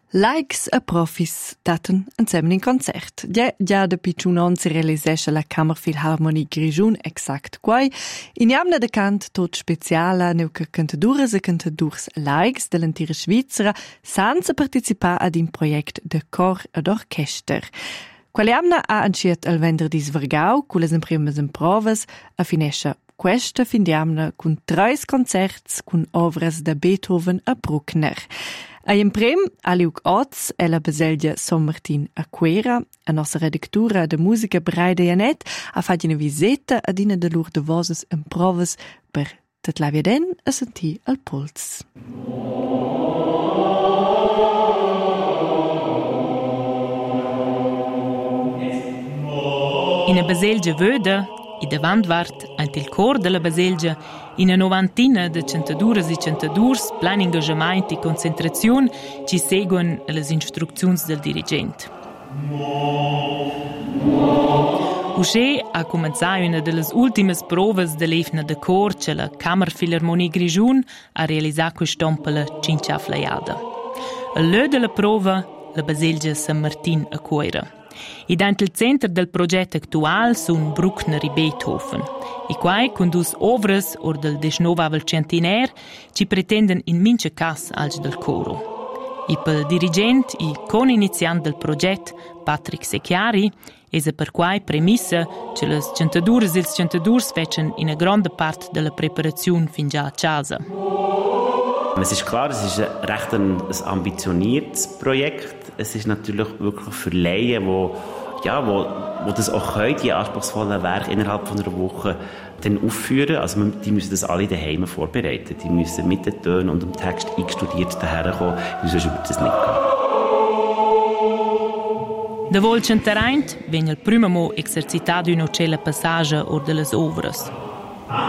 Likes e profis daten insieme in concert. Già da picciunon si realisesce la Kammerphilharmonie Grischun exact quai. In jamna de cant tot speciala neu che cantaduras e cantadurs likes dell'antira Svizzera senza partecipar ad un project de cor ed orchester. Quale jamna ha anschiet al venerdì svergau, culle sen primas en provas, a finescia questa fin jamna cun 3 concerts cun ovras da Beethoven a Bruckner. A prem a Liuk Oz e la baselgia Sommartin Aquera, a nostra redactura de musica Braide Janet, a fatto una visita ad una de lur de voses en provas per tet la viaden a sentir al puls. In a baselgia vöda, i davant vart, ant il cor della baselgia, in a novantina de centaduras e centadurs, plan engagement e concentrazione, ci seguono le instruczioni del dirigente. Uscì ha cominciato una delle ultime prove dell'Efna de cor che la Kammerphilharmonie Grischun ha realizzato quest'ompela cincia flaiada. All'è della prova, la baselgia San Martin a Cuera. I dant il centro del progetto attuale sono Bruckner e Beethoven. I quai con dus ovras or del 19 centenaire ci pretendono in mince cas als del coro. I pel dirigente e co-iniziant del progetto, Patrick Secchiari, è per quai premissa che le centadures e i centadurs fecen in una grande parte della preparazione fin già a casa. Es ist klar, es ist recht ein ambitioniertes Projekt. Es ist natürlich wirklich für Laien, wo das auch können, die anspruchsvollen Werke innerhalb von einer Woche dann aufführen. Also die müssen das alle daheim vorbereiten. Die müssen mit den Tönen und dem Text eingestudiert daherkommen, sonst wird das nicht gehen. Da volcen terrain, venne il primo mo exercitato in ocella passage or delle ovras.